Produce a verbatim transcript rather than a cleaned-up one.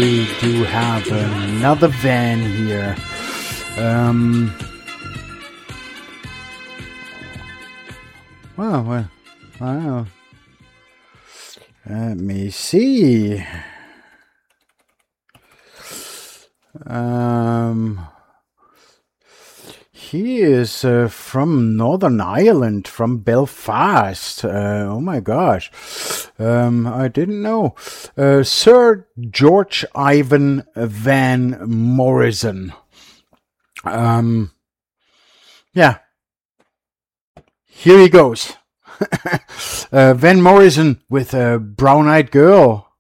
we do have another van here. Um, well, well, well, let me see. Um, he is uh, from Northern Ireland, from Belfast. Uh, oh my gosh. Um, I didn't know. Uh, Sir George Ivan Van Morrison. Um, yeah. Here he goes. uh, Van Morrison with a brown-eyed girl.